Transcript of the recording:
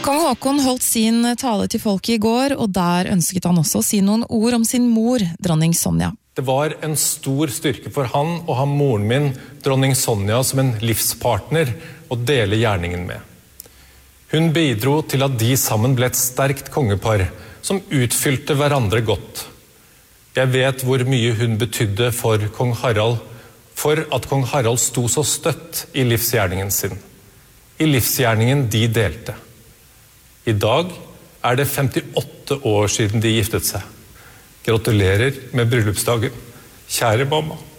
Kong Haakon holdt sin tale til folket i går, og der ønsket han også å si noen ord om sin mor, dronning Sonja. Det var en stor styrke for han å ha moren min, dronning Sonja, som en livspartner å dele gjerningen med. Hun bidro til at de sammen ble et sterkt kongepar, som utfylte hverandre godt. Jeg vet hvor mye hun betydde for kong Harald, for at kong Harald sto så støtt i livsgjerningen sin. I livsgjerningen de delte. I dag er det 58 år siden de giftet seg. Gratulerer med bryllupsdagen, kjære mamma.